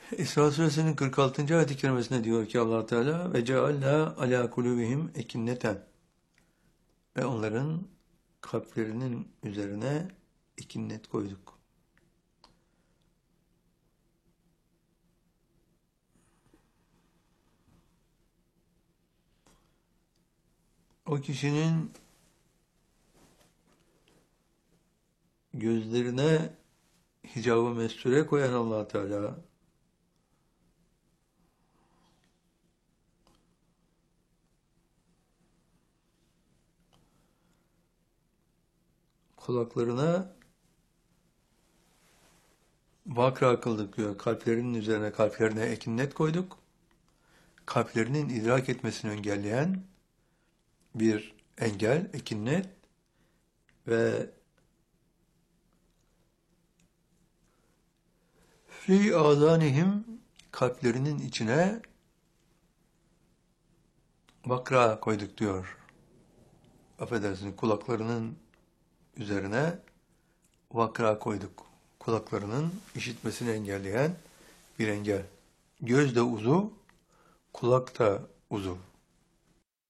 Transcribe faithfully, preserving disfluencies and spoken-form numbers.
İsra suresinin kırk altıncı ayet-i kerimesinde diyor ki Allah Teala ve cealna ala kulubihim ekinneten ve onların kalplerinin üzerine ekinnet koyduk. O kişinin gözlerine hicab-ı mesture koyan Allah Teala kulaklarına vakra kıldık diyor. Kalplerinin üzerine, kalplerine ekinnet koyduk. Kalplerinin idrak etmesini engelleyen bir engel, ekinnet ve fi azanihim kalplerinin içine vakra koyduk diyor. Affedersiniz, kulaklarının üzerine vakra koyduk. Kulaklarının işitmesini engelleyen bir engel. Göz de uzu, kulak da uzu.